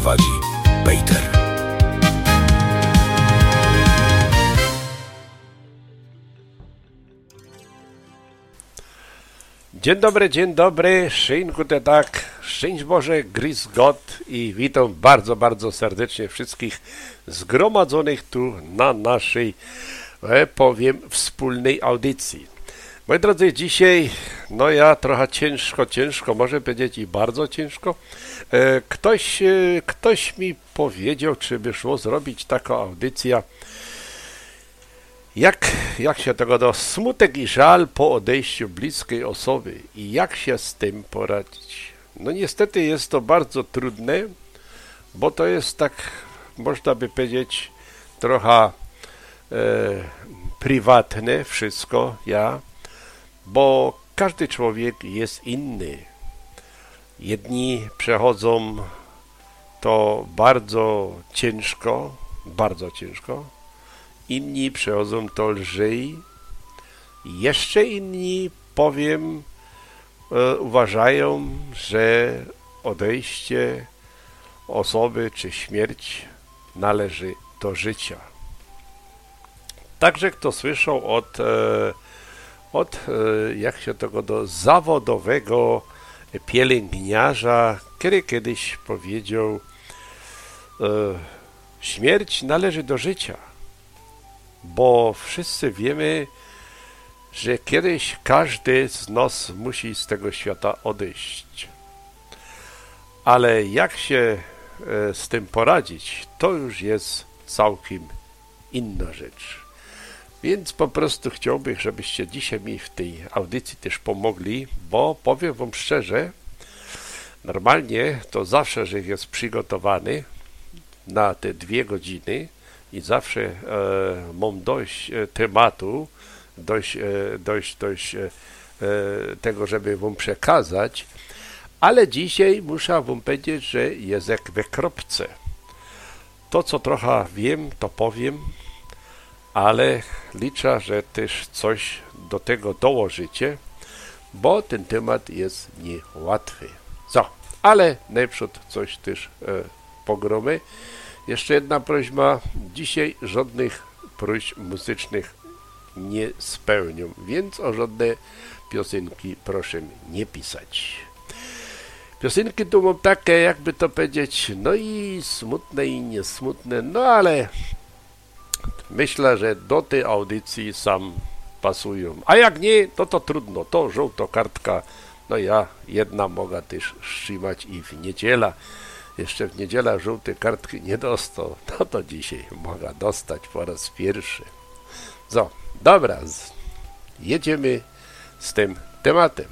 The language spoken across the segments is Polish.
Prowadzi Peter. Dzień dobry, schönen guten Tag, szczęść Boże, grüß Gott i witam bardzo, bardzo serdecznie wszystkich zgromadzonych tu na naszej, wspólnej audycji. Moi drodzy, dzisiaj, trochę ciężko, może powiedzieć i bardzo ciężko. Ktoś mi powiedział, czy by szło zrobić taką audycję, jak się tego smutek i żal po odejściu bliskiej osoby i jak się z tym poradzić. No niestety jest to bardzo trudne, bo to jest tak, można by powiedzieć, trochę prywatne wszystko, bo każdy człowiek jest inny. Jedni przechodzą to bardzo ciężko, inni przechodzą to lżej, jeszcze inni, uważają, że odejście osoby czy śmierć należy do życia. Także kto słyszał od zawodowego pielęgniarza, który kiedyś powiedział, śmierć należy do życia, bo wszyscy wiemy, że kiedyś każdy z nas musi z tego świata odejść. Ale jak się z tym poradzić, to już jest całkiem inna rzecz. Więc po prostu chciałbym, żebyście dzisiaj mi w tej audycji też pomogli, bo powiem wam szczerze, normalnie to zawsze, że jest przygotowany na te 2 godziny i zawsze mam dość tematu, dość tego, żeby wam przekazać, ale dzisiaj muszę wam powiedzieć, że jest jak we kropce. To, co trochę wiem, to powiem, ale liczę, że też coś do tego dołożycie, bo ten temat jest niełatwy. Ale najpierw coś też pogromy. Jeszcze jedna prośba. Dzisiaj żadnych próśb muzycznych nie spełnię, więc o żadne piosenki proszę nie pisać. Piosenki tu mam takie, jakby to powiedzieć, i smutne i niesmutne, ale myślę, że do tej audycji sam pasują. A jak nie, to trudno, to żółta kartka, jedna mogę też trzymać i w niedzielę. Jeszcze w niedzielę żółte kartki nie dostał, to dzisiaj mogę dostać po raz pierwszy. Dobra, jedziemy z tym tematem.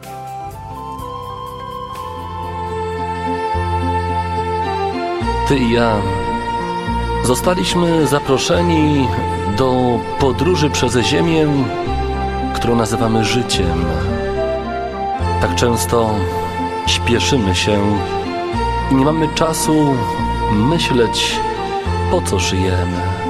Ty i ja zostaliśmy zaproszeni do podróży przez ziemię, którą nazywamy życiem. Tak często śpieszymy się i nie mamy czasu myśleć, po co żyjemy.